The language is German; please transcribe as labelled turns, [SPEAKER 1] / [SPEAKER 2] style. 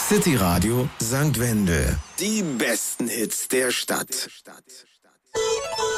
[SPEAKER 1] City Radio St. Wendel. Die besten Hits der Stadt.